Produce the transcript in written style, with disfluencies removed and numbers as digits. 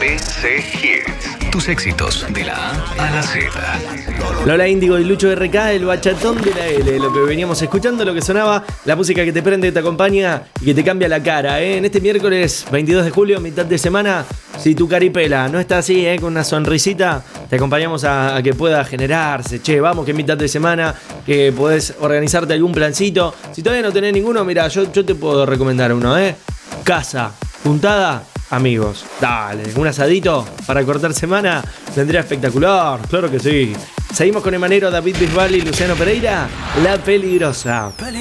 ABC Hits. Tus éxitos de la A a la Z. Lola Índigo y Lucho RK, el bachatón de la L. Lo que veníamos escuchando, lo que sonaba, la música que te prende, te acompaña y que te cambia la cara. En este miércoles 22 de julio, mitad de semana, si tu caripela no está así, con una sonrisita, te acompañamos a que pueda generarse. Che, vamos que es mitad de semana, que podés organizarte algún plancito. Si todavía no tenés ninguno, mira, yo te puedo recomendar uno, Casa, juntada, amigos. Dale, un asadito para cortar semana vendría espectacular, claro que sí. Seguimos con Emanero, David Bisbal y Luciano Pereira, La Peligrosa.